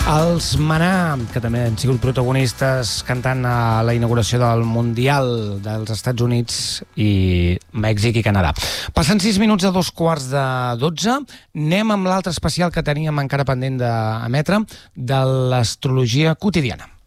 Els Maná, que també han sigut protagonistes cantant a la inauguració del Mundial dels Estats Units i Mèxic i Canadà. Passant 6 minuts a 2:45, anem amb l'altre especial que teníem encara pendent d'emetre, de l'astrologia quotidiana.